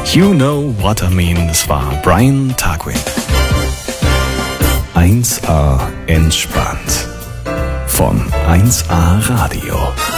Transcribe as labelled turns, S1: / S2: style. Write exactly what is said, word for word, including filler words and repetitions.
S1: You Know What I Mean, das war Brian Tarquin. eins A entspannt von eins A Radio.